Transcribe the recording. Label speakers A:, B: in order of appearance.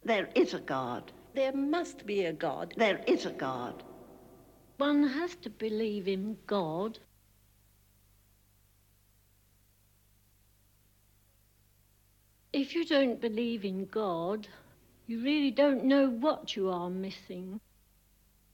A: There is a God.
B: There must be a God.
A: There is a God.
C: One has to believe in God. If you don't believe in God, you really don't know what you are missing.